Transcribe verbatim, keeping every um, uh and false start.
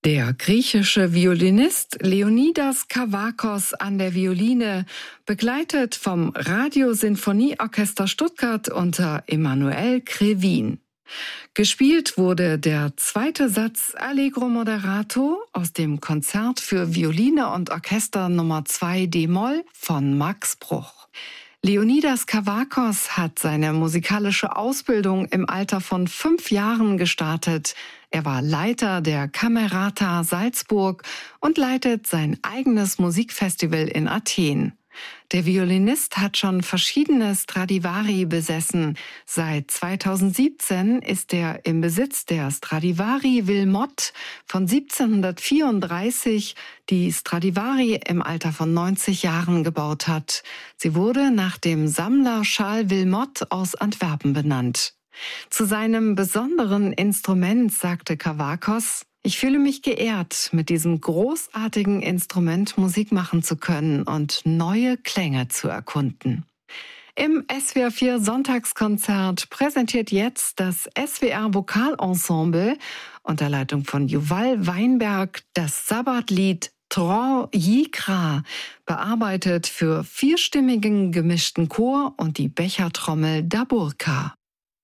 Der griechische Violinist Leonidas Kavakos an der Violine, begleitet vom Radiosinfonieorchester Stuttgart unter Emanuel Krivine. Gespielt wurde der zweite Satz Allegro moderato aus dem Konzert für Violine und Orchester Nummer zwei d-Moll von Max Bruch. Leonidas Kavakos hat seine musikalische Ausbildung im Alter von fünf Jahren gestartet. Er war Leiter der Camerata Salzburg und leitet sein eigenes Musikfestival in Athen. Der Violinist hat schon verschiedene Stradivari besessen. Seit zweitausendsiebzehn ist er im Besitz der Stradivari Wilmott von siebzehnhundertvierunddreißig, die Stradivari im Alter von neunzig Jahren gebaut hat. Sie wurde nach dem Sammler Charles Wilmott aus Antwerpen benannt. Zu seinem besonderen Instrument sagte Kavakos: Ich fühle mich geehrt, mit diesem großartigen Instrument Musik machen zu können und neue Klänge zu erkunden. Im S W R vier Sonntagskonzert präsentiert jetzt das S W R Vokalensemble unter Leitung von Yuval Weinberg das Sabbatlied Tro Yikra, bearbeitet für vierstimmigen gemischten Chor und die Bechertrommel Daburka.